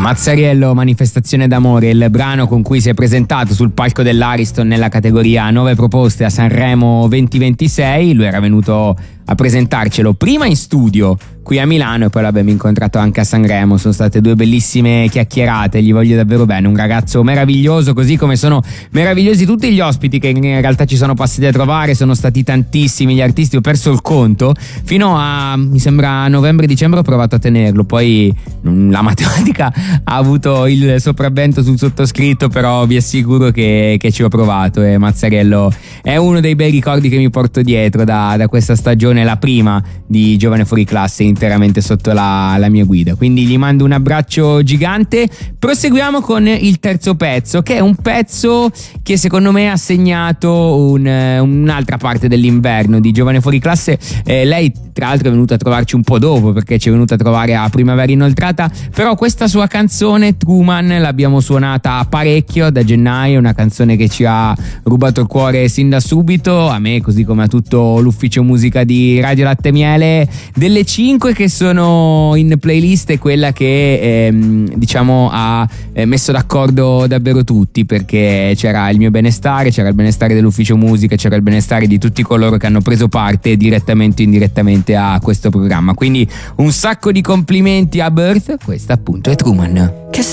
Mazzariello, Manifestazione d'amore, il brano con cui si è presentato sul palco dell'Ariston nella categoria Nuove proposte a Sanremo 2026. Lui era venuto a presentarcelo prima in studio qui a Milano e poi l'abbiamo incontrato anche a Sanremo. Sono state due bellissime chiacchierate, gli voglio davvero bene, un ragazzo meraviglioso, così come sono meravigliosi tutti gli ospiti che in realtà ci sono passati a trovare. Sono stati tantissimi gli artisti, ho perso il conto, fino a mi sembra novembre-dicembre ho provato a tenerlo, poi la matematica ha avuto il sopravvento sul sottoscritto, però vi assicuro che ci ho provato e Mazzariello è uno dei bei ricordi che mi porto dietro da questa stagione, la prima di Giovane Fuori Classe interamente sotto la mia guida, quindi gli mando un abbraccio gigante. Proseguiamo con il terzo pezzo, che è un pezzo che secondo me ha segnato un'altra parte dell'inverno di Giovane Fuori Classe. Lei tra l'altro è venuta a trovarci un po' dopo, perché ci è venuta a trovare a Primavera Inoltrata, però questa sua canzone Truman l'abbiamo suonata parecchio da gennaio, una canzone che ci ha rubato il cuore sin da subito, a me così come a tutto l'ufficio musica di Radio Latte Miele. Delle 5 che sono in playlist è quella che diciamo ha messo d'accordo davvero tutti, perché c'era il mio benestare, c'era il benestare dell'ufficio musica, c'era il benestare di tutti coloro che hanno preso parte direttamente o indirettamente a questo programma, quindi un sacco di complimenti a Birth. Questa appunto è Truman. Che